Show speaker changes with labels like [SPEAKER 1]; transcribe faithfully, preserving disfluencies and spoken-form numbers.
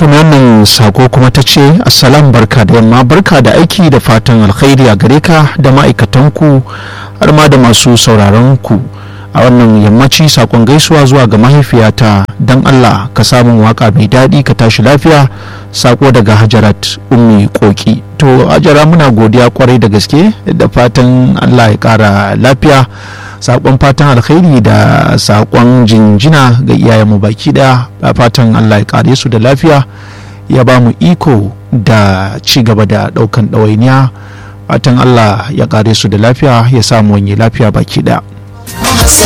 [SPEAKER 1] to wannan sako kuma ta ce assalam, barka da yamma, barka da aiki da fatan alkhairi a gare ka da ma'aikatanku har ma da masu sauraron ku a wannan yammaci. Sakon gaisuwa zuwa ga mahaifiyata, dan Allah ka samu waka mai daɗi ka tashi lafiya. Sako daga Hajarat Ummi Koki. To Hajara, muna godiya kwarai da gaske, da fatan Allah ya ƙara lafiya. Sakon fatan alkhairi da sakon jinjina ga iyayenmu baki daya, fatan Allah ya kare su da lafiya, ya ba mu iko da ci gaba da daukan ɗawainiya. Fatan Allah ya kare su da lafiya, ya samu wani lafiya baki daya.